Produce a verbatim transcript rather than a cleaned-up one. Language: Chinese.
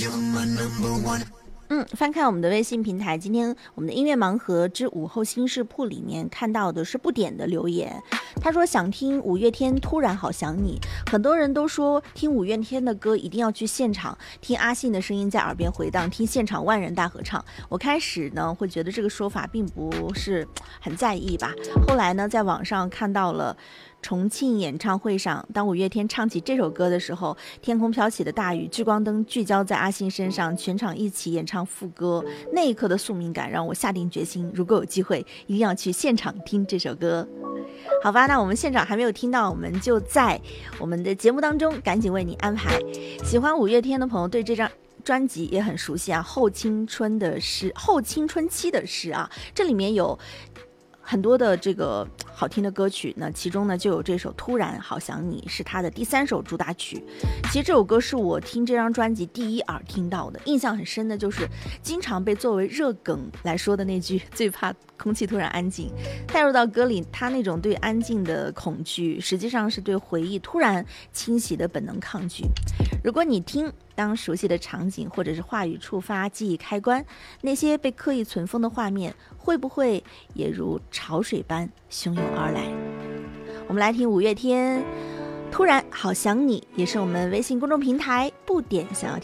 嗯，翻看我们的微信平台，今天我们的音乐盲盒之午后心事铺里面看到的是不点的留言。他说想听五月天，突然好想你。很多人都说听五月天的歌一定要去现场，听阿信的声音在耳边回荡，听现场万人大合唱。我开始呢会觉得这个说法并不是很在意吧，后来呢在网上看到了重庆演唱会上，当五月天唱起这首歌的时候，天空飘起的大雨，聚光灯聚焦在阿信身上，全场一起演唱副歌，那一刻的宿命感让我下定决心，如果有机会一定要去现场听这首歌。好吧，那我们现场还没有听到，我们就在我们的节目当中赶紧为你安排。喜欢五月天的朋友对这张专辑也很熟悉啊，后青春的诗，后青春期的诗啊，这里面有很多的这个好听的歌曲呢，其中呢就有这首《突然好想你》，是他的第三首主打曲。其实这首歌是我听这张专辑第一耳听到的，印象很深的就是经常被作为热梗来说的那句最怕空气突然安静，带入到歌里，他那种对安静的恐惧实际上是对回忆突然侵袭的本能抗拒。如果你听，当熟悉的场景或者是话语触发记忆开关，那些被刻意存封的画面会不会也如潮水般汹涌而来？我们来听五月天突然好想你，也是我们微信公众平台不点想要听